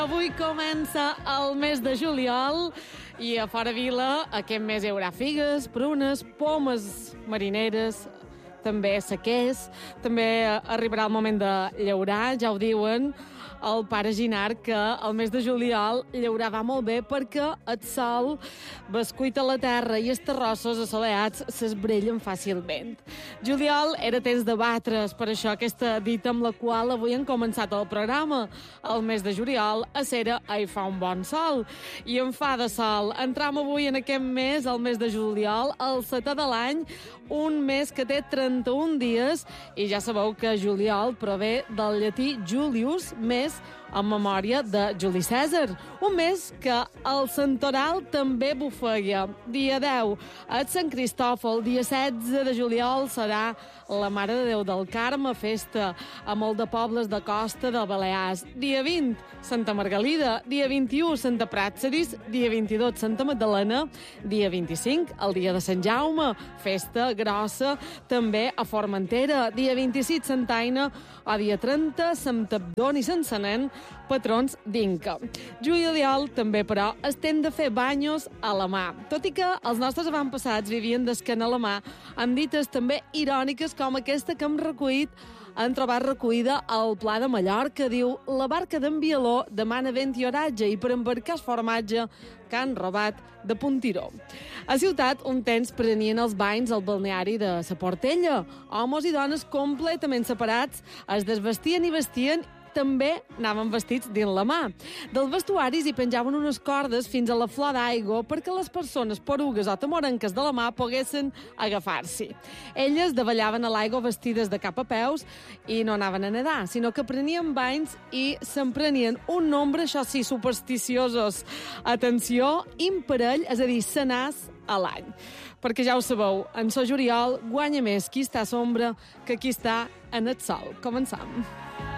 Avui comença el mes de juliol i a Fora Vila aquest mes hi haurà figues, prunes, pomes marineres, també sequers, també arribarà el moment de llaurar, ja ho diuen el pare Ginard, que el mes de juliol llaurar va molt bé perquè el sol bescuita la terra i els terrossos assolellats s'esbrellen fàcilment. Juliol era temps de batre's, per això aquesta dita amb la qual avui hem començat el programa. El mes de juliol a Cera hi fa un bon sol i en fa de sol. Entram avui en aquest mes, el mes de juliol, el setè de l'any, un mes que té 31 dies i ja sabeu que juliol prové del llatí Julius, mes en memòria de Juli Cèsar. Un mes que el santoral també bufeia. Dia 10, a Sant Cristòfol. Dia 16 de juliol serà la Mare de Déu del Carme, festa a molt de pobles de costa de Balears. Dia 20, Santa Margalida. Dia 21, Santa Pràxedis. Dia 22, Santa Magdalena. Dia 25, el dia de Sant Jaume, festa grossa també a Formentera. Dia 26, Santa Aina. O dia 30, Sant Abdon i Sant Senén, patrons d'Inca. Juliol també, però, es tend a fer banyos a la mà. Tot i que els nostres avantpassats vivien d'esquena a la mà, amb dites també iròniques com aquesta que hem recollit, han trobat recollida al Pla de Mallorca. Diu: la barca d'en Bieló demana vent i oratge i per embarcar el formatge que han robat de Puntiró. A Ciutat, un temps prenien els banys al balneari de Sa Portella. Homes i dones completament separats es desvestien i vestien, també anaven vestits dins la mà. Dels vestuaris hi penjaven unes cordes fins a la flor d'aigua perquè les persones porugues o temorenques de la mà poguessin agafar-s'hi. Elles davallaven a l'aigua vestides de cap a peus i no anaven a nedar, sinó que prenien banys i se'n prenien un nombre, això sí, supersticiosos. Atenció, imparell, és a dir, centenars a l'any. Perquè ja ho sabeu, en so juliol guanya més qui està a sombra que qui està en el sol. Començam.